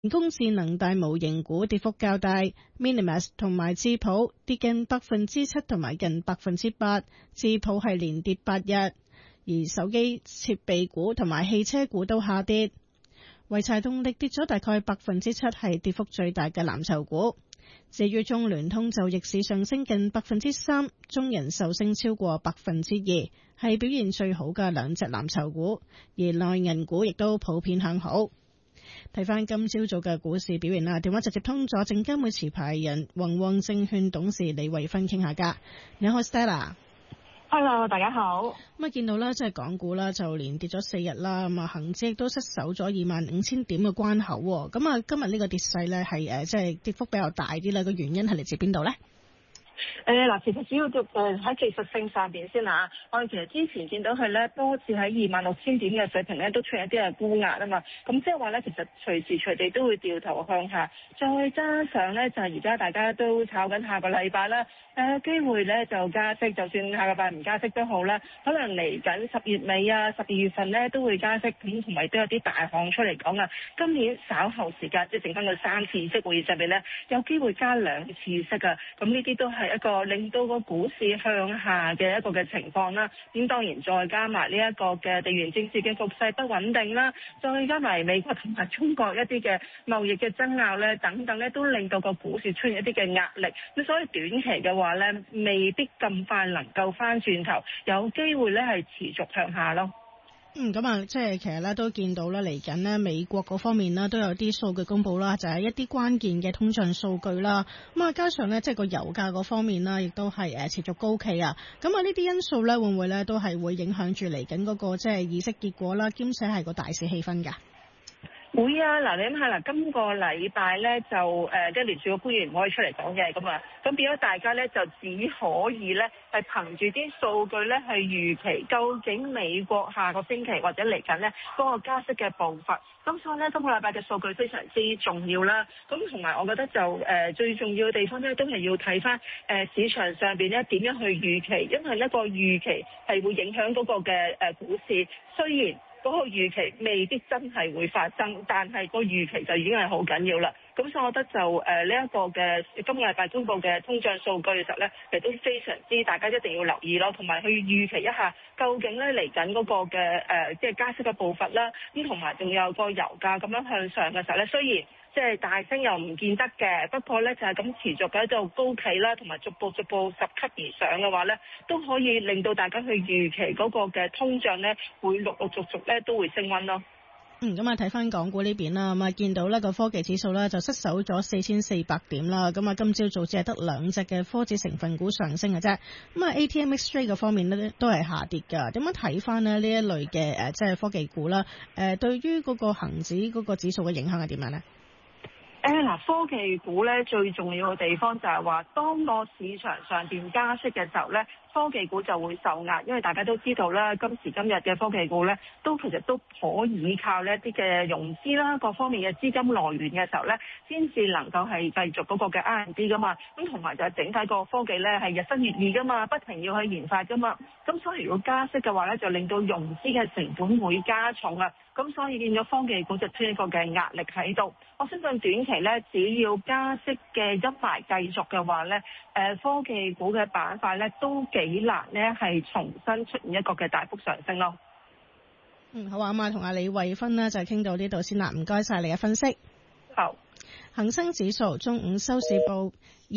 人工智能大模型股跌幅較大 ，Minimax 同埋智譜跌近7%同埋近8%，智譜係連跌8日。而手機設備股同埋汽車股都下跌，濰柴動力跌咗大概7%，係跌幅最大嘅藍籌股。至於中聯通就逆市上升近3%，中人壽升超過2%，係表現最好嘅兩隻藍籌股，而內銀股亦都普遍向好。睇翻今朝早嘅股市表現啦，電話直接通咗證監會持牌人宏旺證券董事李慧芬傾下偈。你好 Stella。Hello， 大家好。 咁啊，見到啦，即係港股啦，就連跌咗4日啦，咁啊，恒指亦都失守咗25,000點嘅關口。咁啊，今日呢個跌勢咧係即係跌幅比較大啲啦。個原因係嚟自邊度咧？ 嗱，其實主要喺技術性上邊先啦。我哋其實之前見到佢咧多次喺26,000點嘅水平咧都出現一啲嘅沽壓啊嘛。咁即係話咧，其實隨時隨地都會掉頭向下。再加上咧就係而家大家都炒緊下個禮拜啦，機會咧就加息，就算下個禮拜唔加息都好啦。可能嚟緊10月尾啊、12月份咧都會加息，咁同埋都有啲大行出嚟講啊。今年稍後時間即係剩翻個3次議息會議上邊咧，有機會加2次息啊。咁呢啲都係一個令到個股市向下嘅一個嘅情況啦。咁當然再加埋呢一個嘅地緣政治嘅局勢不穩定啦，再加埋美國同埋中國一啲嘅貿易嘅爭拗咧等等咧，都令到個股市出現一啲嘅壓力。咁所以短期嘅話咧，未必咁快能夠翻轉頭，有機會咧係持續向下咯。 咁啊，即係其實咧都見到咧嚟緊呢美國嗰方面啦，都有啲數據公布啦，就係一啲關鍵嘅通脹數據啦。咁啊，加上咧即係個油價嗰方面啦，亦都係持續高企啊。咁啊，呢啲因素咧會唔會咧都係會影響住嚟緊嗰個即係議息結果啦，兼且係個大市氣氛㗎？ 會啊，嗱你諗下嗱，今個禮拜咧就即係聯儲局官員唔可以出嚟講嘅咁啊，咁變咗大家咧就只可以咧係憑住啲數據咧去預期究竟美國下個星期或者嚟緊咧嗰個加息嘅步伐。咁所以咧今個禮拜嘅數據非常之重要啦。咁同埋我覺得就最重要嘅地方咧都係要睇翻市場上邊咧點樣去預期，因為一個預期係會影響嗰個嘅股市，雖然嗰個預期未必真係會發生，但係個預期就已經係好緊要啦。咁所以我覺得就呢一個嘅今個禮拜公佈嘅通脹數據嘅時候咧，其實都非常之大家一定要留意咯，同埋去預期一下究竟咧嚟緊嗰個嘅即係加息嘅步伐啦，咁同埋仲有個油價咁樣向上嘅時候咧，雖然即係大升又唔見得嘅，不過咧就係咁持續喺度高企啦，同埋逐步10級以上嘅話咧，都可以令到大家去預期嗰個嘅通脹咧會陸陸續續咧都會升溫咯。 咁啊睇翻港股呢邊啦，咁啊見到呢個科技指數呢就失守咗4400點啦，咁啊今朝早只係得2隻嘅科指成分股上升嘅啫，咁啊 ATMXJ 嘅方面呢都係下跌㗎。點樣睇翻呢一類嘅即係科技股啦？對於嗰個恆指嗰個指數嘅影響係點樣呢？ 科技股咧最重要嘅地方就係話，當個市場上邊加息嘅時候咧，科技股就會受壓，因為大家都知道啦，今時今日嘅科技股咧，都其實都可以靠呢一啲嘅融資啦，各方面嘅資金來源嘅時候咧，先至能夠係繼續嗰個嘅 R&D 噶嘛。咁同埋就係整體個科技咧係日新月異噶嘛，不停要去研發噶嘛。咁所以如果加息嘅話咧，就令到融資嘅成本會加重啊。咁所以見咗科技股就出現一個嘅壓力喺度。我相信短期咧，只要加息嘅陰霾繼續嘅話咧，科技股嘅板塊咧都幾難咧係重新出現一個嘅大幅上升咯。 好啊，咁啊同阿李慧芬呢就傾到呢度先啦，唔該晒你嘅分析。 好。 恒生指數中午收市報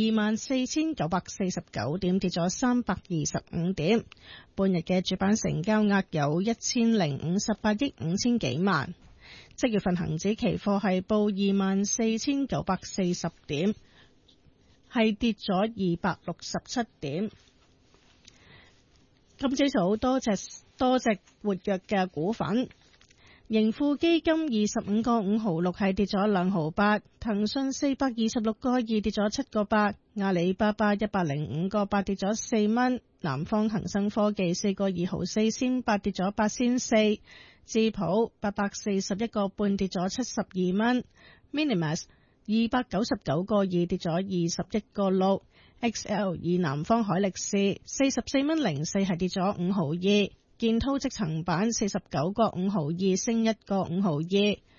24,949點，跌咗325點。半日嘅主板成交額有1058億5千幾萬。即月份恒指期貨係報24,940點，係跌咗267點。今朝早多隻活躍嘅股份。盈富基金25個5毫6係跌咗2毫8，騰訊426個2跌咗7個8，阿里巴巴105個8跌咗4蚊，南方恒生科技4個2毫4仙8跌咗8仙4，智普841個半跌咗72蚊 ，Minimax 299個2跌咗21個6， XL 以南方海力士44蚊04係跌咗5毫2。建滔積層板49個5毫2升1個5毫2，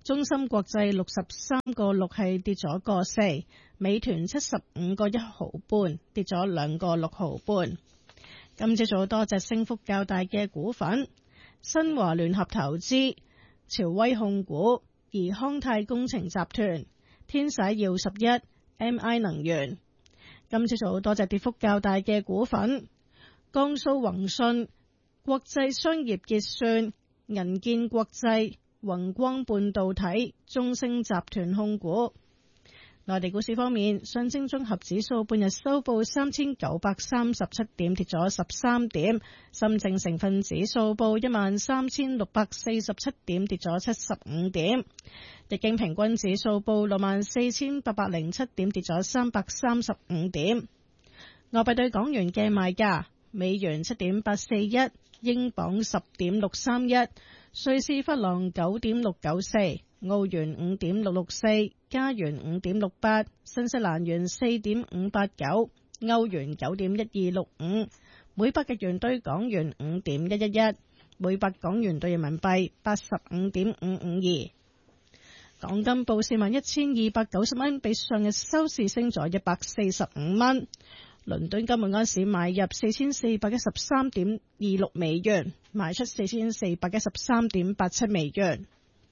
中芯國際63個6係跌咗個4，美團75個1毫半跌咗2個6毫半。今朝早多隻升幅較大嘅股份：新華聯合投資、朝威控股、怡康泰工程集團、天璽耀11、MI 能源。今朝早多隻跌幅較大嘅股份：江蘇宏信、國際商業結算、銀建國際、宏光半導體、中升集團控股。內地股市方面，上證綜合指數半日收報3937點，跌咗13點；深證成分指數報13647點，跌咗75點；日經平均指數報64807點，跌咗335點。外幣對港元嘅賣價：美元7.841，英鎊10.631，瑞士法郎9.694，澳元5.664，加元5.68，新西蘭元4.589，歐元9.1265，每百日元對港元5.111，每百港元對人民幣85.552。港金報41,290蚊，比上日收市升咗145蚊。倫敦金每安士買入4413.26美元，賣出4413.87美元。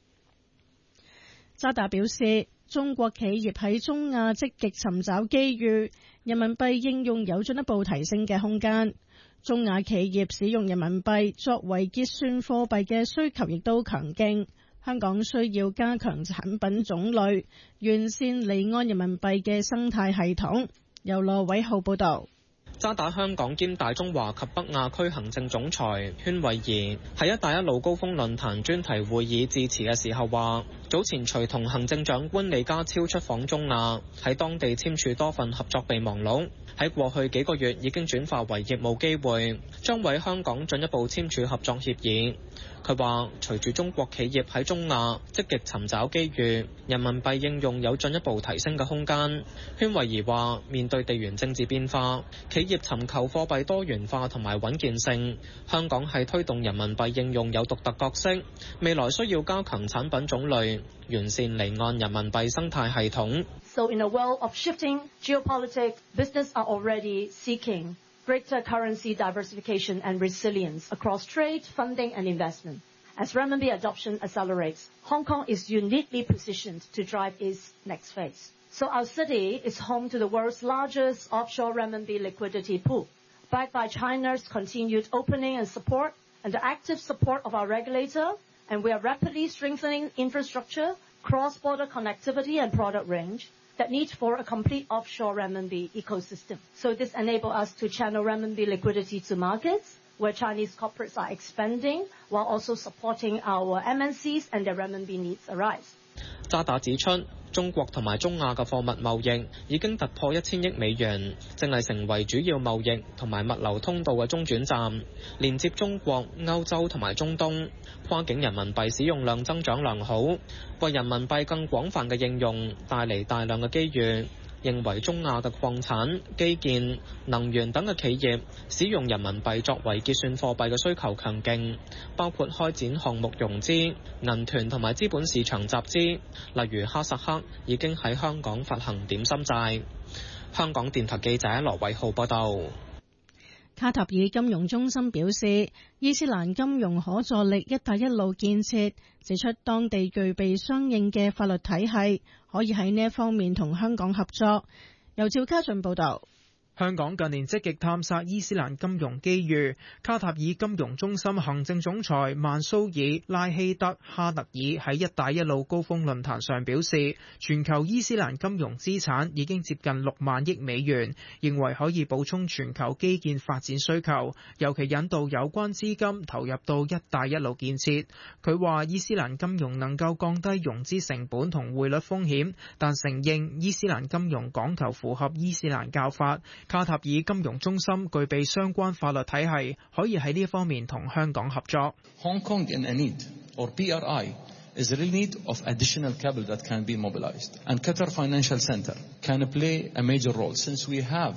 渣打表示，中國企業喺中亞積極尋找機遇，人民幣應用有進一步提升嘅空間。中亞企業使用人民幣作為結算貨幣嘅需求亦都強勁。香港需要加強產品種類，完善離岸人民幣嘅生態系統。由羅偉浩報道。 渣打香港兼大中華及北亞區行政總裁禤惠儀喺一帶一路高峰論壇專題會議致辭嘅時候話，早前隨同行政長官李家超出訪中亞，喺當地簽署多份合作備忘錄，喺過去幾個月已經轉化為業務機會，將為香港進一步簽署合作協議。佢話，隨住中國企業喺中亞積極尋找機遇，人民幣應用有進一步提升嘅空間。禤惠儀話，面對地緣政治變化，企業尋求貨幣多元化同埋穩健性，香港係推動人民幣應用有獨特角色，未來需要加強產品種類，完善離岸人民幣生態系統。 So in a world of shifting geopolitics, business are already seeking greater currency diversification and resilience across trade, funding and investment. As renminbi adoption accelerates, Hong Kong is uniquely positioned to drive its next phase. So our city is home to the world's largest offshore renminbi liquidity pool. Backed by China's continued opening and support and the active support of our regulator, and we are rapidly strengthening infrastructure, cross-border connectivity and product range that need for a complete offshore renminbi ecosystem. So this enables us to channel renminbi liquidity to markets where Chinese corporates are expanding, while also supporting our MNCs and their renminbi needs arise. 渣打指出，中國同埋中亞嘅貨物貿易已經突破1000億美元，正係成為主要貿易同埋物流通道嘅中轉站，連接中國、歐洲同埋中東。跨境人民幣使用量增長良好，為人民幣更廣泛嘅應用帶嚟大量嘅機遇。認為中亞嘅礦產、基建、能源等嘅企業使用人民幣作為結算貨幣嘅需求強勁，包括開展項目融資、銀團同埋資本市場集資，例如哈薩克已經喺香港發行點心債。香港電台記者羅偉浩報道。 卡塔爾金融中心表示，伊斯蘭金融可助力一帶一路建設，指出當地具備相應嘅法律體系，可以喺呢一方面同香港合作。由趙家俊報道。 香港近年積極探索伊斯蘭金融機遇。卡塔爾金融中心行政總裁曼蘇爾拉希德哈特爾喺一帶一路高峰論壇上表示，全球伊斯蘭金融資產已經接近6萬億美元，認為可以補充全球基建發展需求，尤其引導有關資金投入到一帶一路建設。佢話伊斯蘭金融能夠降低融資成本同匯率風險，但承認伊斯蘭金融講求符合伊斯蘭教法。卡塔爾金融中心具備相關法律體系，可以喺呢方面同香港合作。 Hong Kong in a need, or BRI, is a real need of additional capital that can be mobilized. And Qatar Financial Center can play a major role since we have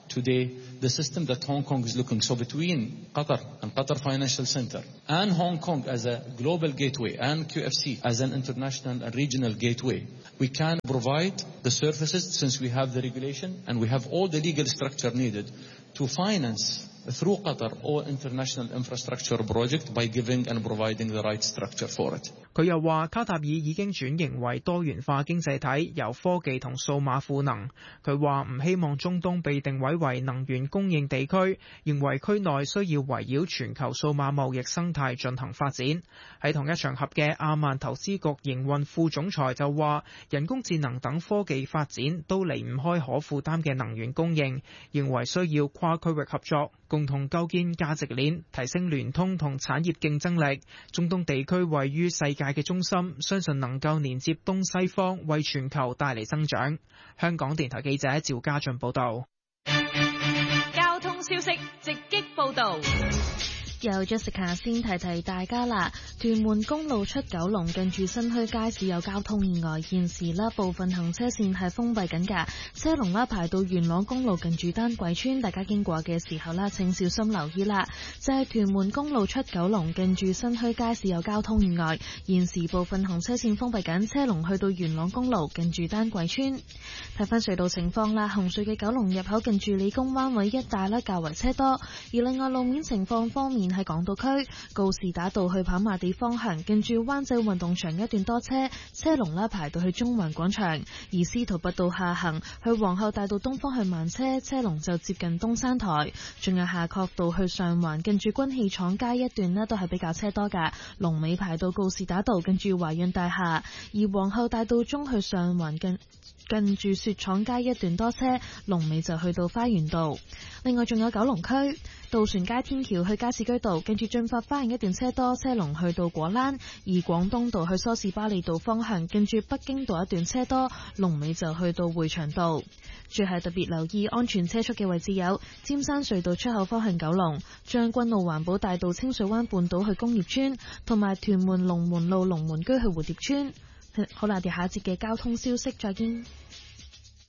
today the system that Hong Kong is looking. So between Qatar and Qatar Financial Center and Hong Kong as a global gateway and QFC as an international and regional gateway, we can provide the services since we have the regulation and we have all the legal structure needed to finance through Qatar all international infrastructure project by giving and providing the right structure for it. 佢又話卡塔爾已經轉型為多元化經濟體，由科技同數碼賦能。佢話唔希望中東被定位為能源供應地區，認為區內需要圍繞全球數碼貿易生態進行發展。喺同一場合嘅亞曼投資局營運副總裁就話，人工智能等科技發展都離唔開可負擔嘅能源供應，認為需要跨區域合作，共同構建價值鏈，提升聯通同產業競爭力。中東地區位於世界嘅中心，相信能夠連接東西方，為全球帶嚟增長。香港電台記者趙家俊報道。 交通消息直擊報道。 由 Jessica 先提提大家啦，屯門公路出九龍近住新墟街市有交通意外，現時啦部分行車線係封閉緊㗎，車龍啦排到元朗公路近住丹桂村，大家經過嘅時候啦請小心留意啦。就係屯門公路出九龍近住新墟街市有交通意外，現時部分行車線封閉緊，車龍去到元朗公路近住丹桂村。睇翻隧道情況啦，紅隧嘅九龍入口近住理工灣位一帶啦較為車多，而另外路面情況方面喺港島區告士打道去跑馬地方向，近住灣仔運動場一段多車，車龍啦排到去中環廣場；而司徒拔道下行去皇后大道東方向慢車，車龍就接近東山台。仲有夏慤道去上環，近住軍器廠街一段呢都係比較車多㗎，龍尾排到告士打道近住華潤大廈；而皇后大道中去上環近住雪廠街一段多車，龍尾就去到花園道。另外仲有九龍區渡船街天橋去加士居道，近住駿發花園一段車多，車龍去到果欄；而廣東道去梳士巴利道方向，近住北京道一段車多，龍尾就去到會場道。最後特別留意安全車速嘅位置有尖山隧道出口方向九龍、將軍澳環保大道清水灣半島去工業村，同埋屯門龍門路龍門居去蝴蝶村。好啦，我哋下一節嘅交通消息再見。